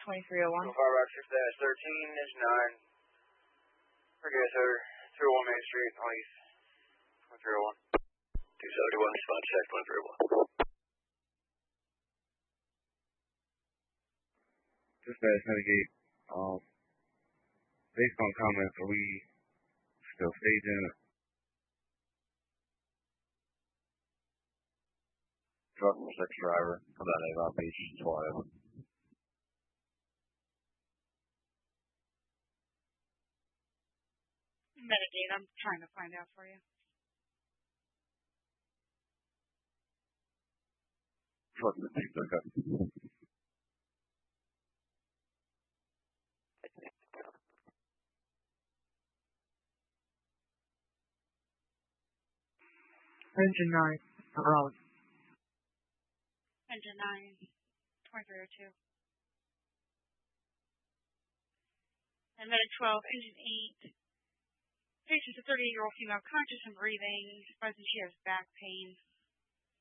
2301. 5 Rochester, 13, engine 9. Forget her. 301 Main Street, East, 2301. 271, response check, 2301. Dispatch Renegade, based on comments, are we still staging Truck 6 driver, come out Avon Beach, 12. Medicaid, I'm trying to find out for you. Truck 6, okay. Engine 9, Raleigh. Engine 9, 2302. And then 12, engine 8. Patient's a 38-year-old female, conscious and breathing. Surprising she has back pain.